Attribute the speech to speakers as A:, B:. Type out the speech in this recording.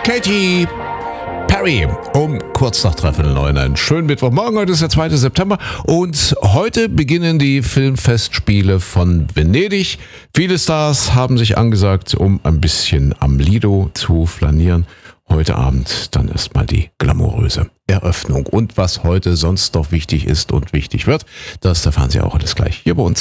A: Katy Perry um kurz nach 3:09. Einen schönen Mittwochmorgen. Heute ist der 2. September und heute beginnen die Filmfestspiele von Venedig. Viele Stars haben sich angesagt, um ein bisschen am Lido zu flanieren. Heute Abend dann erstmal die glamouröse Eröffnung. Und was heute sonst noch wichtig ist und wichtig wird, das erfahren Sie auch alles gleich hier bei uns.